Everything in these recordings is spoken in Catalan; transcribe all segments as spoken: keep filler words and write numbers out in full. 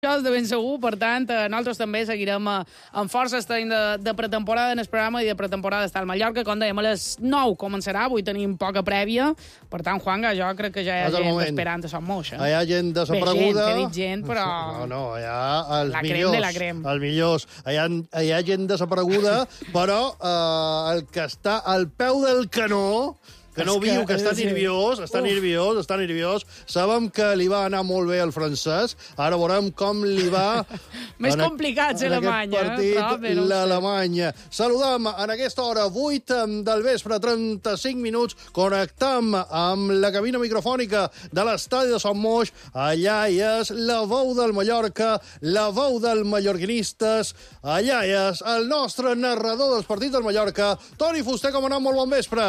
Això és de ben segur, per tant, eh, nosaltres també seguirem eh, amb força estem de, de pretemporada en el programa i de pretemporada està al Mallorca. Com dèiem, a les nou començarà, avui tenim poca prèvia. Per tant, Juanga, jo crec que ja hi ha gent moment. esperant a Son Moix. Eh? Hi ha gent desapareguda. Bé, gent, que he dit gent, però... No, no, hi ha els la millors. crem de la crem. Els millors. Hi ha, hi ha gent desapareguda, però eh, el que està al peu del canó... que no viu, que està nerviós, està nerviós, està nerviós. Sabem que li va anar molt bé el francès, ara veurem com li va... Més complicat ser Alemanya. Eh? L'Alemanya. Saludem en aquesta hora, vuit del vespre, trenta-cinc minuts, connectem amb la cabina microfònica de l'estadi de Son Moix. Allà hi és la veu del Mallorca, la veu dels mallorquinistes. Allà hi és el nostre narrador dels partits del Mallorca, Toni Fuster. Com ha anat? Molt bon vespre.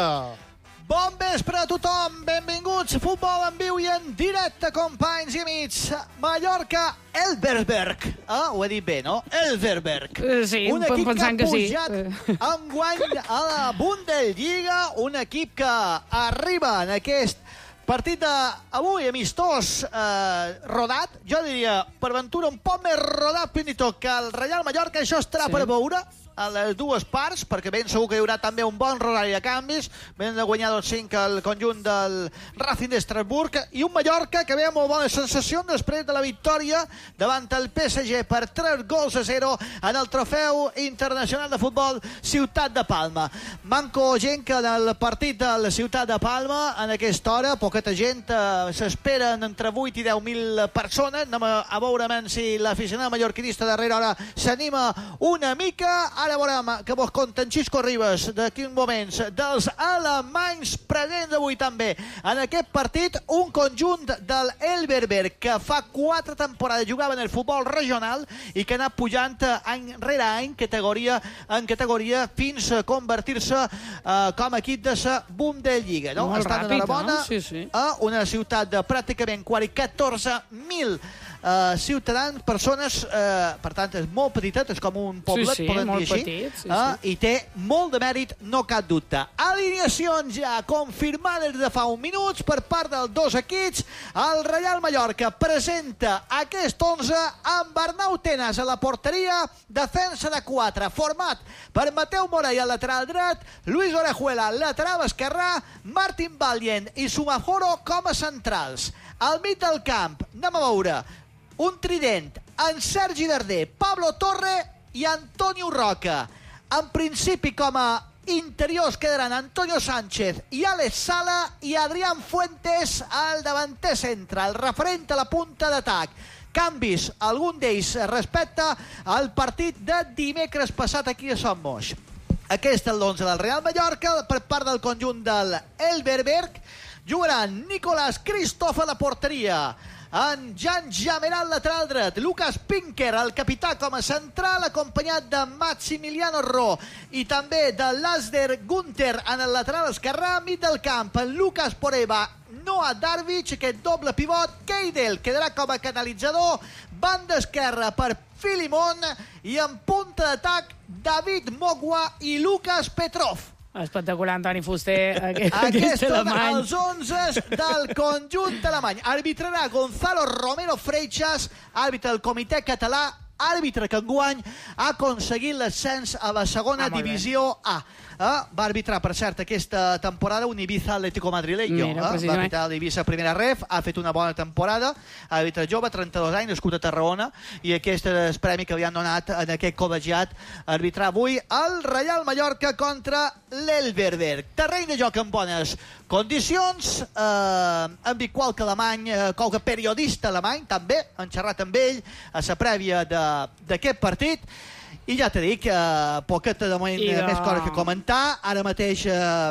Bon vespre a tothom, benvinguts, futbol en viu i en directe, companys i amics. Mallorca, Elversberg. Ah, ho he dit bé, no? Elversberg. Sí, un equip pensant que ha que pujat sí. enguany a la Bundesliga, un equip que arriba en aquest partit d'avui, amistós, eh, rodat, jo diria, per ventura, un poc més rodat fins i tot que el Reial Mallorca. Això estarà sí. per veure a les dues parts, perquè ben segur que hi haurà també un bon rodari de canvis. Venen de guanyar dos cinc el conjunt del Racing d'Estrasburg, i un Mallorca que ve amb molt bona sensació després de la victòria davant el P S G per tres gols a zero en el trofeu internacional de futbol Ciutat de Palma. Manco gent que en el partit de la Ciutat de Palma, en aquesta hora, poqueta gent, eh, s'esperen entre vuit i deu mil persones. Anem a, a veure si l'aficionat mallorquinista darrere hora s'anima una mica. Ara veurem que vos conta en Xisco Ribas d'aquí uns moments dels alemanys presents avui també en aquest partit. Un conjunt del Elversberg que fa quatre temporades jugava en el futbol regional i que ha anat pujant any rere any categoria en categoria fins a convertir-se eh, com a equip de la Bundesliga, no? Molt Estan ràpid, en la bona, no? Sí, sí. A una ciutat de pràcticament catorze mil Uh, ciutadans, persones, uh, per tant és molt petitet, és com un poblet, sí, sí, podem dir així, petit, sí, uh, sí. i té molt de mèrit, no cap dubte. Alineacions ja confirmades de fa uns minuts per part dels dos equips. El Reial Mallorca presenta aquest onze amb Arnau Tenas a la porteria, defensa de quatre, format per Mateu Morell al lateral dret, Luis Orejuela al lateral esquerrà, Martin Valient i Sumaforo com a centrals. Al mig del camp, anem a veure, un trident, en Sergi Darder, Pablo Torre i Antonio Roca. En principi, com a interiors quedaran Antonio Sánchez i Alex Sala i Adrián Fuentes al davanter centre, el referent a la punta d'atac. Canvis, algun d'ells respecte al partit de dimecres passat aquí a Son Moix. Aquest és l'onze del Real Mallorca per part del conjunt del Elversberg. Jugaran Nicolás Christoph a la porteria, en Jan Jameral lateral dret, Lucas Pinker, el capità com a central, acompanyat de Maximiliano Ro i també de Lasder Gunther en el lateral esquerrà. Mig del camp, en Lucas Poreba, Noah Darvic, aquest doble pivot. Keidel quedarà com a canalitzador, banda esquerra per Filimon i en punta d'atac David Mogwa i Lucas Petrov. Espectacular, Toni Fuster. Aquest, Aquests són els onzes del conjunt alemany. Arbitrarà Gonzalo Romero Freixas, àrbitre del comitè català, àrbitre que enguany ha aconseguit l'ascens a la segona ah, divisió A. Uh, va arbitrar, per cert, aquesta temporada un Ibiza Atlético Madrileño. Uh, va arbitrar l'Ibiza Primera Ref, ha fet una bona temporada, àrbitre jove, trenta-dos anys, nascut a Tarragona, i aquest és el premi que li han donat en aquest col·legiat a arbitrar avui el Reial Mallorca contra l'Elversberg. Terreny de joc en bones condicions, eh, en qualque alemany, eh, qualque periodista alemany, també, han xerrat amb ell a la prèvia d'aquest partit. I ja t'he dit que eh, poqueta de moment de... més coses que comentar. Ara mateix eh,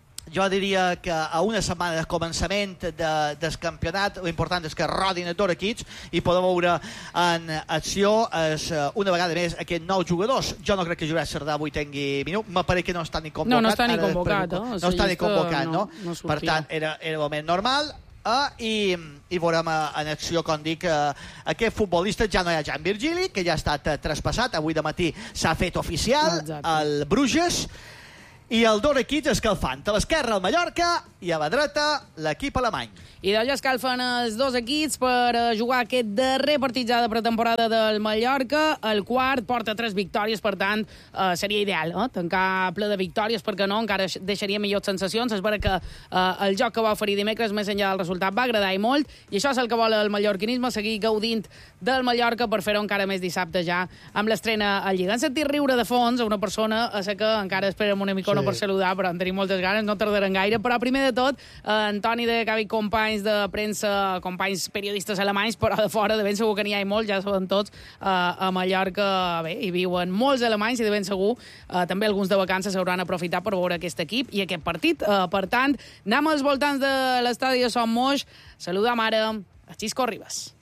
jo diria que a una setmana de començament de, del campionat l'important és que rodin els dos equips i podem veure en acció es, una vegada més aquests nous jugadors. Jo no crec que Jurek Cerdà avui tingui minut, m'apareix que no està ni convocat. No, no està ni convocat. No, no està ni convocat, no? no? no per tant, era, era el moment normal. Uh, i, i veurem uh, en acció, com dic, uh, aquest futbolista. Ja no hi ha Jan Virgili, que ja ha estat uh, traspassat, avui de matí s'ha fet oficial. Exacte. El Bruges, i el dos equips escalfant. A l'esquerra el Mallorca, i a la dreta l'equip alemany. I doncs ja escalfen els dos equips per jugar aquest darrer partit ja de pretemporada del Mallorca. El quart porta tres victòries, per tant, eh, seria ideal, eh? Tancar ple de victòries, perquè no, encara deixaria millors sensacions. És vera que eh, el joc que va oferir dimecres, més enllà del resultat, va agradar i molt, i això és el que vol el mallorquinisme, seguir gaudint del Mallorca per fer-ho encara més dissabte ja amb l'estrena a Lliga. Han sentit riure de fons a una persona a la que encara esperem una micona sí. per saludar, però en tenim moltes ganes, no tardaran gaire, però primer de tot, eh, Antoni de Gavi, companys de premsa, companys periodistes alemanys, però de fora de ben segur que n'hi ha molts, ja saben tots, eh, a Mallorca bé, hi viuen molts alemanys i de ben segur eh, també alguns de vacances s'hauran aprofitat per veure aquest equip i aquest partit. Eh, per tant, anem als voltants de l'estadi de Son Moix. Saludam ara a Xisco Ribas.